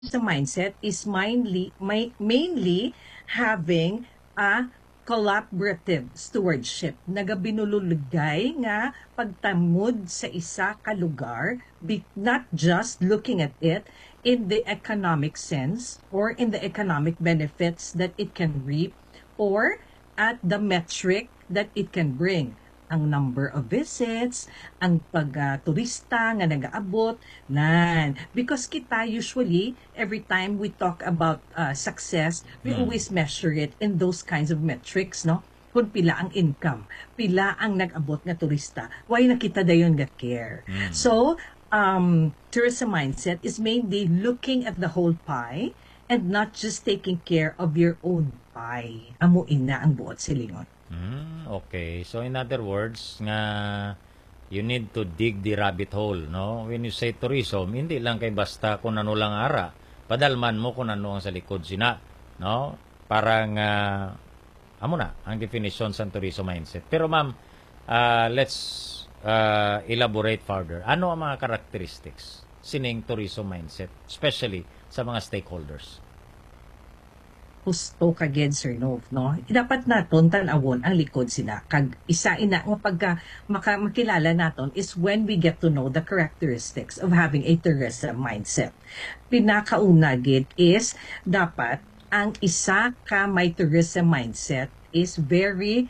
the mindset is mainly having a collaborative stewardship. Nagabinululugay nga pagtamod sa isa ka lugar, not just looking at it in the economic sense or in the economic benefits that it can reap or at the metric that it can bring. Ang number of visits, ang pag-turista nga nagaabot, nan. Because kita usually, every time we talk about success, we always measure it in those kinds of metrics, no? Kung pila ang income, pila ang nag-abot nga turista, why nakita dayon nga care. So, tourism mindset is mainly looking at the whole pie and not just taking care of your own pie. Amo ina ang buot silingon. Okay. So in other words, nga you need to dig the rabbit hole, no? When you say tourism, hindi lang kay basta kung ano lang ara. Padalman mo kung ano ang sa likod sina, no? Parang amo na ang definition sa tourism mindset. Pero ma'am, let's elaborate further. Ano ang mga characteristics sining tourism mindset, especially sa mga stakeholders? Gusto kagid Sir Nov, no? Dapat naton tan-awon ang likod sila. Kag isa ina nga pagka makilala naton is when we get to know the characteristics of having a tourism mindset. Pinakauna gid is dapat ang isa ka may tourism mindset is very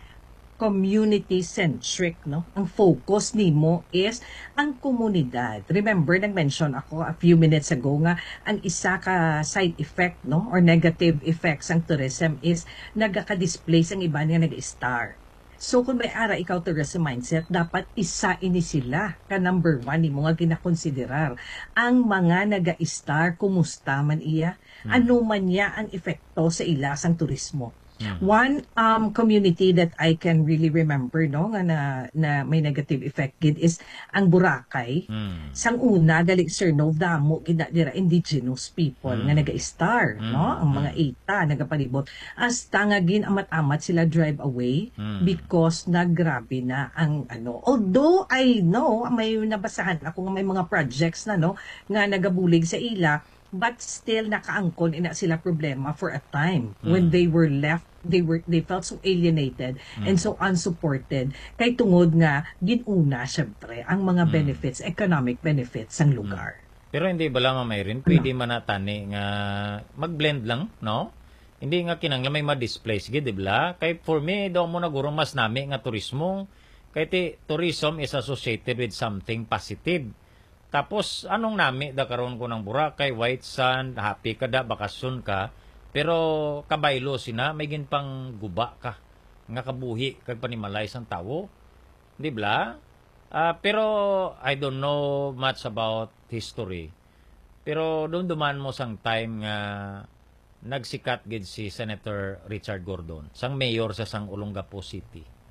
community-centric, no? Ang focus nimo is ang komunidad. Remember, nag-mention ako a few minutes ago nga, ang isa ka side effect, no? Or negative effects ang tourism is nagaka-displace ang iba nga nag-star. So, kung may ara ikaw tourism mindset, dapat isa ini sila ka number one ni mga ginakonsiderar. Ang mga naga-star, kumusta man iya? Ano man niya ang epekto sa ila sang turismo? One community that I can really remember, no, nga na may negative effect gid is ang Boracay. Sang una gali Sir Nov, damo gid dira indigenous people nga naga-star, no, ang mga ETA nagapalibot hasta nga gin amat-amat sila drive away because naggrabe na ang ano. Although I know may nabasahan ako nga may mga projects na, no, nga nagabulig sa ila, but still nakaangkon ina sila problema for a time when they were left, they felt so alienated and so unsupported kay tungod nga ginuna syempre ang mga benefits, economic benefits ng lugar. Pero hindi ba lang may rin pwede man natani nga mag-blend lang, no? Hindi nga kinanglan may ma-displace gid, di ba? Kay for me daw mo naguro mas nami nga turismo kay tourism is associated with something positive. Tapos, anong nami da karon ko ng Boracay, white sand, happy ka da, bakasyon ka, pero kabaylo sina, may ginpang guba ka, nga kabuhi, kag panimalay sang tawo. Di ba? Pero, I don't know much about history. Pero, doon duman mo sang time nga nagsikat gid si Senator Richard Gordon, sang mayor sa sang Olongapo City.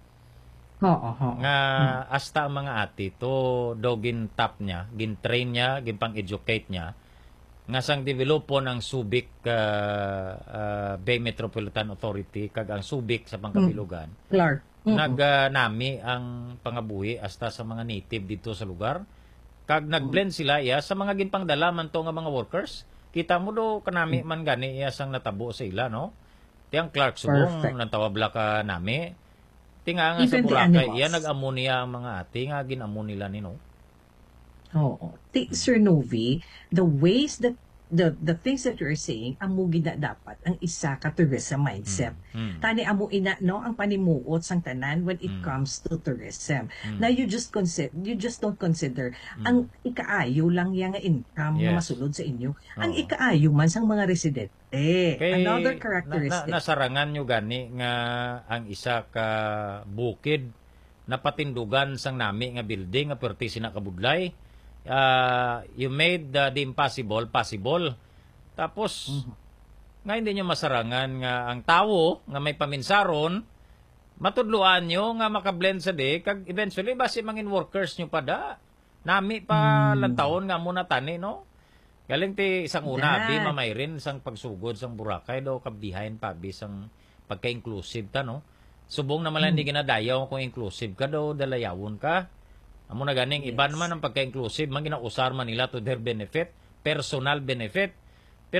Nga hasta ang mga ati to do gin-tap niya, gin-train niya, gin-pang-educate niya nga sang developon ang Subic Bay Metropolitan Authority kag ang Subic sa Pangkabilugan. Clark. Nagnami ang pangabuhi hasta sa mga native dito sa lugar. Kag nagblend sila iya sa mga ginpangdala man to nga mga workers. Kita mo do kanami man gani iya sang natabo sa ila, no? Tiyang Clark subong nang tawabla ka nami. Tinga nga sa Boracay, yan nag-ammonia ang mga ati, nga ginamon nila ni, no? Oo. Sir Novi, the ways that the things that you're saying, amo gina dapat ang isa ka tourism mindset. Tani amo ina, no, ang panimuot sang tanan when it comes to tourism. Now you just don't consider ang ikaayo lang yang income na masulod sa inyo. Ang ikaayo man sang mga residente. Another characteristic. Nasarangan nyo gani nga ang isa ka bukid na patindugan sang nami nga building nga perti sina kabudlay. You made the impossible possible. Tapos nga hindi nyo masarangan nga ang tawo nga may paminsaron matudluan nyo nga makablend sa di kag eventually basi mangin workers nyo pa da nami pa lantawon nga muna tani, no? Galing ti isang una di mamay rin sang pagsugod sang Boracay daw kabdihain pa bisang pagka-inclusive ta, no? Subong naman lang hindi ginadayaw kung inclusive ka daw dalayawon ka. Amo na ganing iba naman ang pagka-inclusive, man ginausar man nila to their benefit, personal benefit.